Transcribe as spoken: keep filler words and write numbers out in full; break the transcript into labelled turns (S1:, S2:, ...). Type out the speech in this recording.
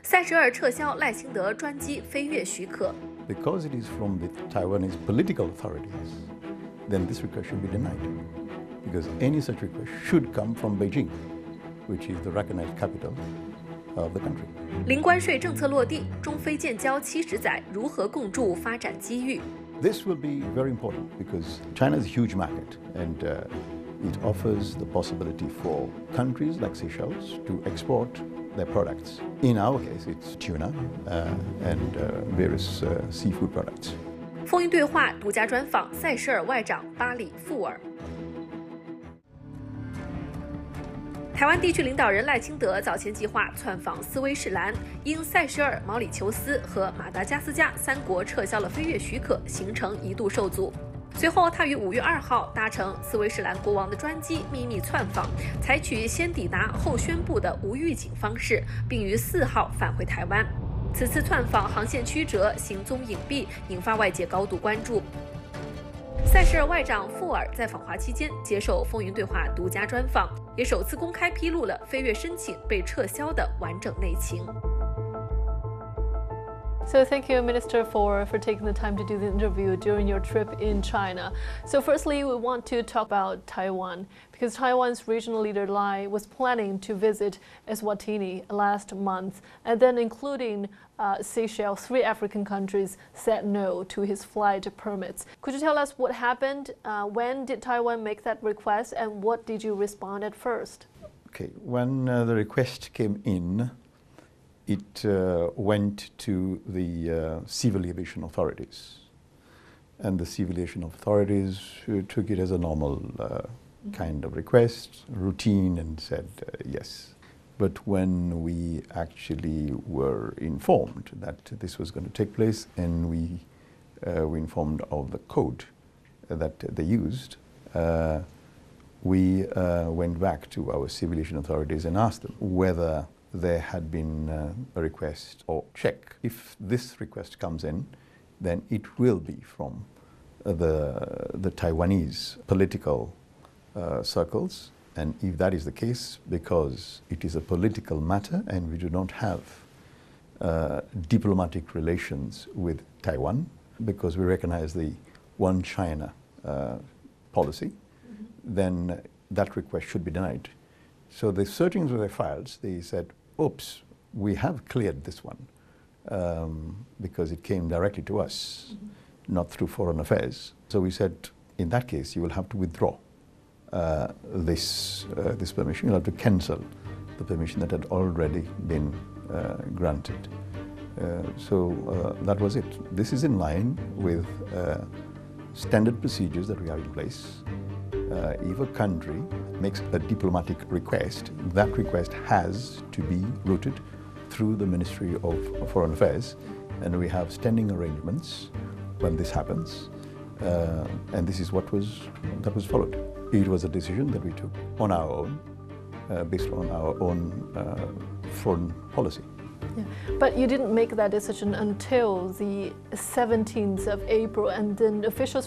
S1: 塞舌尔撤销赖清德专机飞越许可。
S2: Because it is from the Taiwanese political authorities, then this request should be denied. Because any such request should come from Beijing, which is the recognized capital of the country.
S1: 零关税政策落地，中非建交七十载，如何共筑发展机遇？
S2: This will be very important because China is a huge market and uh, it offers the possibility for countries like Seychelles to export their products. In our case, it's tuna uh, and uh, various uh, seafood products.
S1: 风云对话独家专访塞舌尔外长巴里富尔。台湾地区领导人赖清德早前计划窜访斯威士兰，因塞舌尔、毛里求斯和马达加斯加三国撤销了飞越许可，行程一度受阻。随后，他于五月二号搭乘斯威士兰国王的专机秘密窜访，采取先抵达后宣布的无预警方式，并于四号返回台湾。此次窜访航线曲折，行踪隐蔽，引发外界高度关注。塞舌尔外长富尔在访华期间接受风云对话独家专访，也首次公开披露了飞越申请被撤销的完整内情。
S3: So thank you, Minister, for, for taking the time to do the interview during your trip in China. So firstly, we want to talk about Taiwan, because Taiwan's regional leader Lai was planning to visit Eswatini last month, and then including uh, Seychelles, three African countries said no to his flight permits. Could you tell us what happened? Uh, when did Taiwan make that request, and what did you respond at first?
S2: Okay, when uh, the request came in, it uh, went to the uh, civil aviation authorities. And the civil aviation authorities uh, took it as a normal uh, mm-hmm. kind of request, routine, and said uh, yes. But when we actually were informed that this was going to take place, and we uh, were informed of the code that they used, uh, we uh, went back to our civil aviation authorities and asked them whether there had been uh, a request or check. If this request comes in, then it will be from uh, the, the Taiwanese political uh, circles. And if that is the case, because it is a political matter and we do not have uh, diplomatic relations with Taiwan, because we recognize the one China uh, policy, mm-hmm. then that request should be denied. So the searching through their files, they said, oops, we have cleared this one um, because it came directly to us, mm-hmm. not through Foreign Affairs. So we said, in that case, you will have to withdraw uh, this, uh, this permission. You'll have to cancel the permission that had already been uh, granted. Uh, so uh, that was it. This is in line with uh, standard procedures that we have in place. Uh, if a country makes a diplomatic request, that request has to be routed through the Ministry of Foreign Affairs, and we have standing arrangements when this happens, uh, and this is what was that was followed. It was a decision that we took on our own, uh, based on our own uh, foreign policy.
S3: Yeah. But you didn't make that decision until the seventeenth of April, and then officials